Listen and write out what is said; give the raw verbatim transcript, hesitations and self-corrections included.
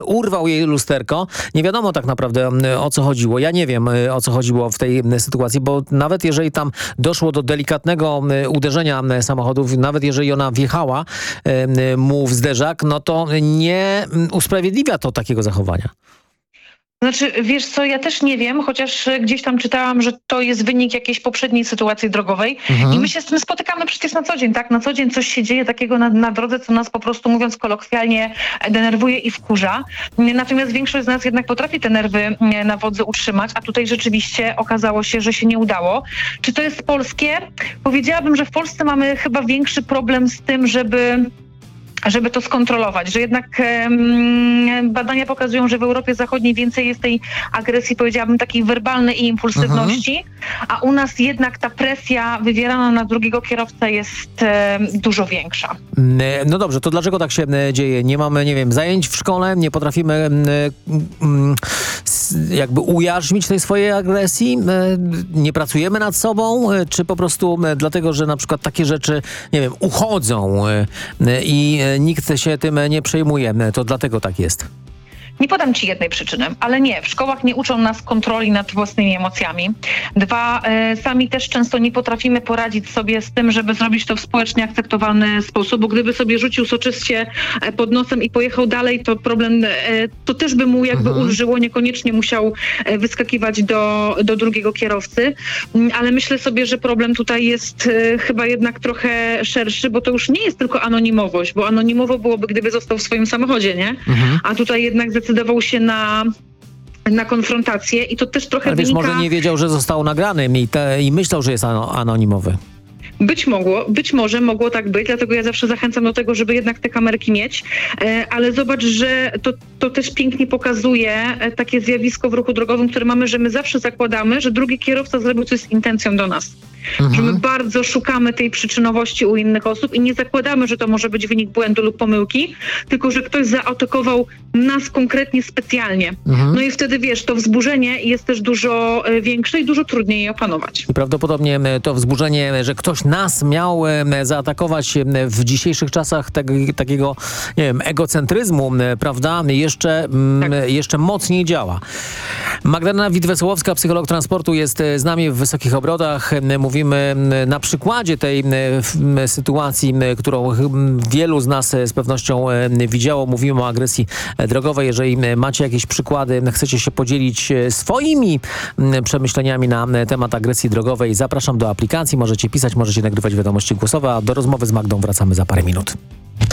urwał jej lusterko. Nie wiadomo tak naprawdę o co chodziło. Ja nie wiem o co chodziło w tej sytuacji, bo nawet jeżeli tam doszło do delikatnego uderzenia samochodów, nawet jeżeli ona wjechała mu w zderzak, no to nie usprawiedliwia to takiego zachowania. Znaczy, wiesz co, ja też nie wiem, chociaż gdzieś tam czytałam, że to jest wynik jakiejś poprzedniej sytuacji drogowej mhm. i my się z tym spotykamy przecież na co dzień, tak? Na co dzień coś się dzieje takiego na, na drodze, co nas po prostu, mówiąc kolokwialnie, denerwuje i wkurza. Natomiast większość z nas jednak potrafi te nerwy na wodzy utrzymać, a tutaj rzeczywiście okazało się, że się nie udało. Czy to jest polskie? Powiedziałabym, że w Polsce mamy chyba większy problem z tym, żeby... żeby to skontrolować, że jednak um, badania pokazują, że w Europie Zachodniej więcej jest tej agresji, powiedziałabym, takiej werbalnej i impulsywności, mhm. a u nas jednak ta presja wywierana na drugiego kierowcę jest um, dużo większa. No dobrze, to dlaczego tak się dzieje? Nie mamy, nie wiem, zajęć w szkole, nie potrafimy um, jakby ujarzmić tej swojej agresji, nie pracujemy nad sobą, czy po prostu dlatego, że na przykład takie rzeczy, nie wiem, uchodzą i nikt się tym nie przejmuje. To dlatego tak jest. Nie podam ci jednej przyczyny, ale nie, w szkołach nie uczą nas kontroli nad własnymi emocjami. Dwa, e, sami też często nie potrafimy poradzić sobie z tym, żeby zrobić to w społecznie akceptowalny sposób, bo gdyby sobie rzucił soczyście pod nosem i pojechał dalej, to problem, e, to też by mu jakby mhm. ulżyło, niekoniecznie musiał wyskakiwać do, do drugiego kierowcy, ale myślę sobie, że problem tutaj jest e, chyba jednak trochę szerszy, bo to już nie jest tylko anonimowość, bo anonimowo byłoby, gdyby został w swoim samochodzie, nie? Mhm. A tutaj jednak zdecydowanie zdecydował się na, na konfrontację i to też trochę Ale wiesz, wynika... może nie wiedział, że został nagrany i, te, i myślał, że jest anonimowy. Być mogło, być może mogło tak być, dlatego ja zawsze zachęcam do tego, żeby jednak te kamerki mieć, ale zobacz, że to, to też pięknie pokazuje takie zjawisko w ruchu drogowym, które mamy, że my zawsze zakładamy, że drugi kierowca zrobił coś z intencją do nas. Mhm. Że my bardzo szukamy tej przyczynowości u innych osób i nie zakładamy, że to może być wynik błędu lub pomyłki, tylko że ktoś zaatakował nas konkretnie specjalnie. Mhm. No i wtedy, wiesz, to wzburzenie jest też dużo większe i dużo trudniej je opanować. I prawdopodobnie to wzburzenie, że ktoś nas miał zaatakować w dzisiejszych czasach tak, takiego, nie wiem, egocentryzmu, prawda, jeszcze, tak. jeszcze mocniej działa. Magdalena Witt-Wesołowska, psycholog transportu, jest z nami w Wysokich Obrotach. Mówimy na przykładzie tej sytuacji, którą wielu z nas z pewnością widziało. Mówimy o agresji drogowej. Jeżeli macie jakieś przykłady, chcecie się podzielić swoimi przemyśleniami na temat agresji drogowej, zapraszam do aplikacji. Możecie pisać, możecie nagrywać wiadomości głosowe, a do rozmowy z Magdą wracamy za parę minut.